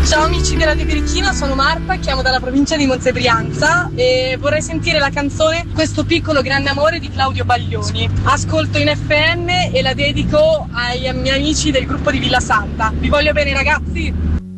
Ciao amici di Radio Birichino, sono Marta, chiamo dalla provincia di Monza e Brianza e vorrei sentire la canzone Questo piccolo grande amore di Claudio Baglioni. Ascolto in FM e la dedico ai miei amici del gruppo di Villa Santa. Vi voglio bene ragazzi!